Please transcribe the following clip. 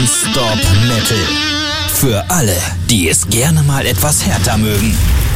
Non-Stop Metal. Für alle, die es gerne mal etwas härter mögen.